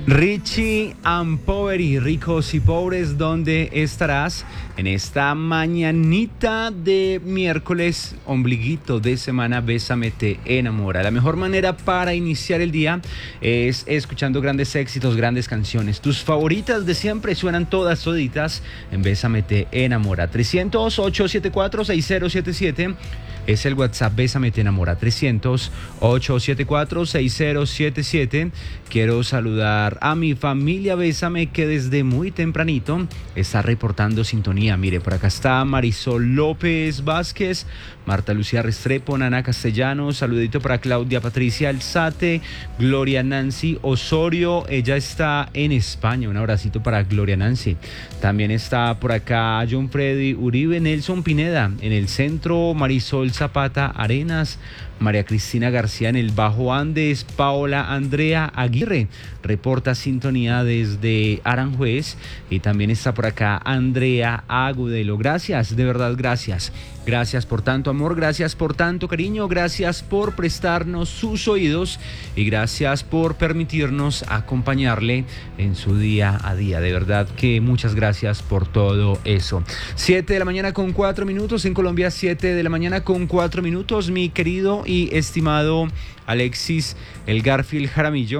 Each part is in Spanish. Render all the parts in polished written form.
Richie and Poverty, ricos y pobres, ¿dónde estarás en esta mañanita de miércoles, ombliguito de semana? Bésame te enamora. La mejor manera para iniciar el día es escuchando grandes éxitos, grandes canciones. Tus favoritas de siempre suenan todas toditas en Bésame te enamora. 300-874-6077 es el WhatsApp. Bésame te enamora. 300-874-6077. Quiero saludar a mi familia Bésame, que desde muy tempranito está reportando sintonía. Mire, por acá está Marisol López Vázquez, Marta Lucía Restrepo, Nana Castellanos, saludito para Claudia Patricia Alzate, Gloria Nancy Osorio, ella está en España, un abracito para Gloria Nancy. También está por acá John Freddy Uribe, Nelson Pineda en el centro, Marisol Zapata Arenas, María Cristina García en el Bajo Andes, Paola Andrea Aguirre reporta sintonía desde Aranjuez, y también está por acá Andrea Agudelo. Gracias, de verdad, gracias. Gracias por tanto amor, gracias por tanto cariño, gracias por prestarnos sus oídos y gracias por permitirnos acompañarle en su día a día. De verdad que muchas gracias por todo eso. 7 de la mañana con 4 minutos en Colombia, 7 de la mañana con 4 minutos, mi querido y estimado Alexis el Garfield Jaramillo.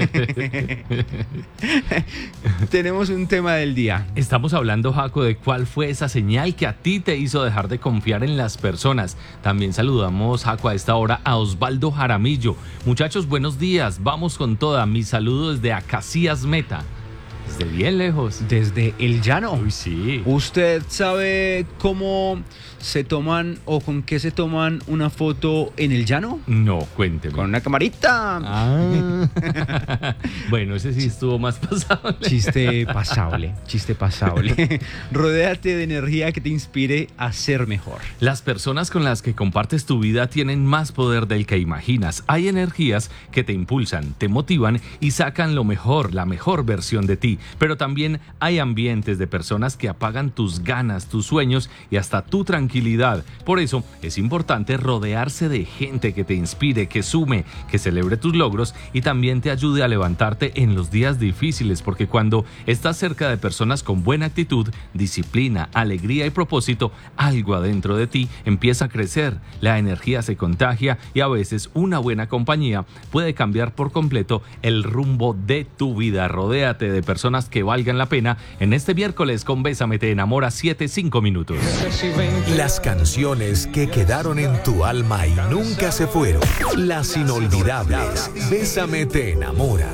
Tenemos un tema del día. Estamos hablando, Jaco, de cuál fue esa señal que a ti te hizo dejar de confiar en las personas. También saludamos, Jaco, a esta hora a Osvaldo Jaramillo. Muchachos, buenos días, vamos con toda. Mi saludo desde Acacias Meta. Desde bien lejos. Desde el llano. Uy, sí. ¿Usted sabe cómo se toman o con qué se toman una foto en el llano? No, cuénteme. Con una camarita. Ah. Bueno, ese sí estuvo más pasable. Chiste pasable, chiste pasable. Rodéate de energía que te inspire a ser mejor. Las personas con las que compartes tu vida tienen más poder del que imaginas. Hay energías que te impulsan, te motivan y sacan lo mejor, la mejor versión de ti. Pero también hay ambientes de personas que apagan tus ganas, tus sueños y hasta tu tranquilidad. Por eso es importante rodearse de gente que te inspire, que sume, que celebre tus logros y también te ayude a levantarte en los días difíciles, porque cuando estás cerca de personas con buena actitud, disciplina, alegría y propósito, algo adentro de ti empieza a crecer, la energía se contagia y a veces una buena compañía puede cambiar por completo el rumbo de tu vida. Rodéate de personas que valgan la pena en este miércoles con Bésame te enamora, 7:05 minutos. Las canciones que quedaron en tu alma y nunca se fueron. Las inolvidables. Bésame te enamora.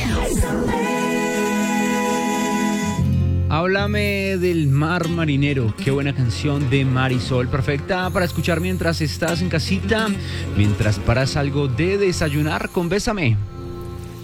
Háblame del mar marinero. Qué buena canción de Marisol. Perfecta para escuchar mientras estás en casita, mientras paras algo de desayunar con Bésame.